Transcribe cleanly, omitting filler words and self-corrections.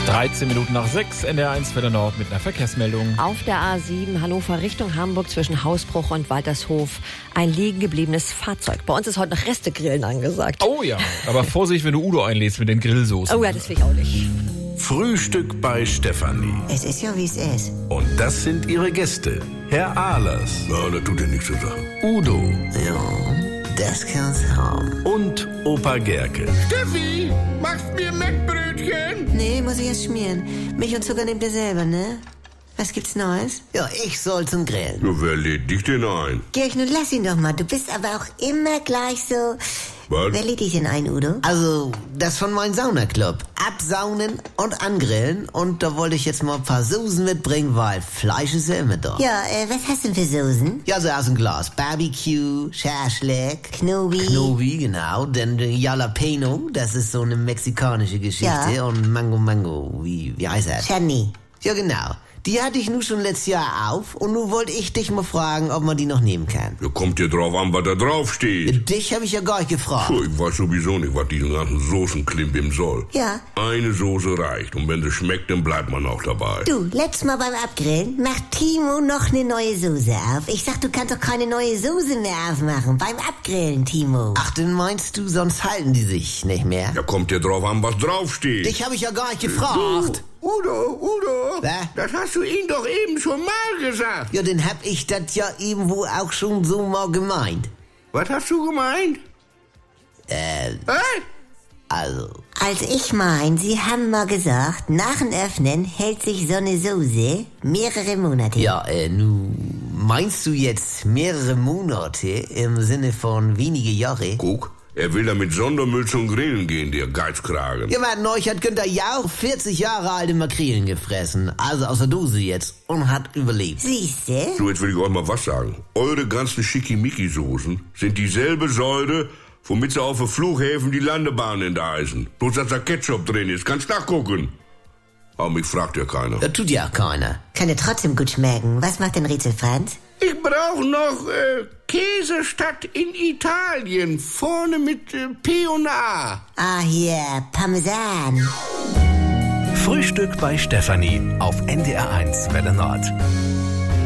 13 Minuten nach 6, NDR1 Welle Nord mit einer Verkehrsmeldung. Auf der A7 Hannover Richtung Hamburg zwischen Hausbruch und Waltershof ein liegen gebliebenes Fahrzeug. Bei uns ist heute noch Restegrillen angesagt. Oh ja, aber Vorsicht, wenn du Udo einlädst mit den Grillsoßen. Oh ja, das will ich auch nicht. Frühstück bei Stefanie. Es ist ja, wie es ist. Und das sind ihre Gäste. Herr Ahlers. Ja, das tut ja nichts zur Sache. Udo. Ja, das kann's haben. Und Opa Gerke. Steffi, machst mir Mettbrötchen? Nee, muss ich erst schmieren. Milch und Zucker nehmt ihr selber, ne? Was gibt's Neues? Ja, ich soll zum Grillen. Ja, wer lädt dich denn ein? Georg, nun lass ihn doch mal. Du bist aber auch immer gleich so... Was? Wer lädt dich denn ein, Udo? Also, das von meinem Saunaclub. Absaunen und angrillen. Und da wollte ich jetzt mal ein paar Soßen mitbringen, weil Fleisch ist ja immer da. Ja, was hast du denn für Soßen? Ja, so aus dem Glas. Barbecue, Schaschlik, Knobi, genau. Dann Jalapeno, das ist so eine mexikanische Geschichte. Ja. Und Mango, wie heißt das? Chutney. Ja, genau. Die hatte ich nun schon letztes Jahr auf und nun wollte ich dich mal fragen, ob man die noch nehmen kann. Ja, kommt dir drauf an, was da drauf steht. Dich habe ich ja gar nicht gefragt. Puh, ich weiß sowieso nicht, was diesen ganzen Soßenklimbim soll. Ja. Eine Soße reicht und wenn sie schmeckt, dann bleibt man auch dabei. Du, letztes Mal beim Abgrillen macht Timo noch eine neue Soße auf. Ich sag, du kannst doch keine neue Soße mehr aufmachen. Beim Abgrillen, Timo. Ach, dann meinst du, sonst halten die sich nicht mehr? Ja, kommt dir drauf an, was drauf steht. Dich habe ich ja gar nicht gefragt. Udo, Was? das hast du ihm doch eben schon mal gesagt. Ja, dann hab ich das ja irgendwo auch schon so mal gemeint. Was hast du gemeint? Also. Also ich mein, Sie haben mal gesagt, nach dem Öffnen hält sich so eine Soße mehrere Monate. Ja, meinst du jetzt mehrere Monate im Sinne von wenige Jahre? Guck, er will da mit Sondermüll zum Grillen gehen, der Geizkragen. Ja, man, neulich hat Günther Jauch 40 Jahre alte Makrelen gefressen. Also aus der Dose jetzt. Und hat überlebt. Siehste? So, jetzt will ich euch mal was sagen. Eure ganzen Schickimicki-Soßen sind dieselbe Säure, womit sie auf den Flughäfen die Landebahn enteisen. Bloß, dass da Ketchup drin ist. Kannst nachgucken. Aber mich fragt ja keiner. Das tut ja auch keiner. Kann ja trotzdem gut schmecken. Was macht denn Rätsel Franz? Ich brauche noch Käsestadt in Italien. Vorne mit P und A. Ah, hier, Parmesan. Frühstück bei Stefanie auf NDR1 Welle Nord.